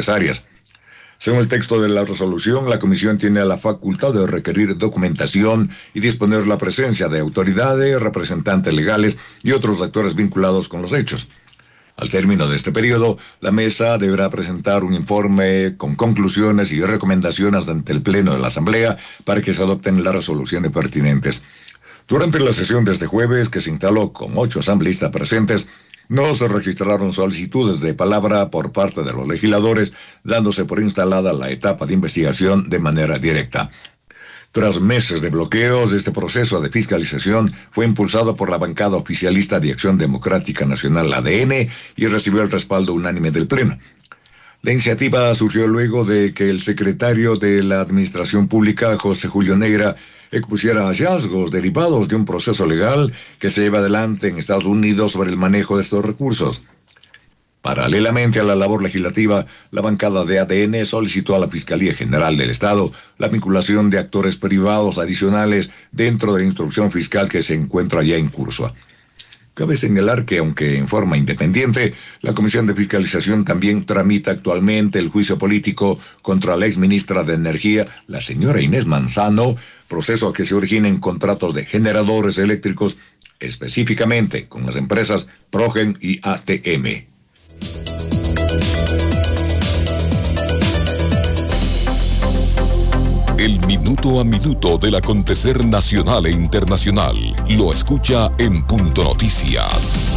necesarias. Según el texto de la resolución, la Comisión tiene la facultad de requerir documentación y disponer la presencia de autoridades, representantes legales y otros actores vinculados con los hechos. Al término de este periodo, la mesa deberá presentar un informe con conclusiones y recomendaciones ante el Pleno de la Asamblea para que se adopten las resoluciones pertinentes. Durante la sesión de este jueves, que se instaló con 8 asambleístas presentes, no se registraron solicitudes de palabra por parte de los legisladores, dándose por instalada la etapa de investigación de manera directa. Tras meses de bloqueos, este proceso de fiscalización fue impulsado por la bancada oficialista de Acción Democrática Nacional, ADN, y recibió el respaldo unánime del Pleno. La iniciativa surgió luego de que el secretario de la Administración Pública, José Julio Neira, expusiera hallazgos derivados de un proceso legal que se lleva adelante en Estados Unidos sobre el manejo de estos recursos. Paralelamente a la labor legislativa, la bancada de ADN solicitó a la Fiscalía General del Estado la vinculación de actores privados adicionales dentro de la instrucción fiscal que se encuentra ya en curso. Cabe señalar que, aunque en forma independiente, la Comisión de Fiscalización también tramita actualmente el juicio político contra la exministra de Energía, la señora Inés Manzano, proceso que se origina en contratos de generadores eléctricos, específicamente con las empresas Progen y ATM. El minuto a minuto del acontecer nacional e internacional lo escucha en Punto Noticias.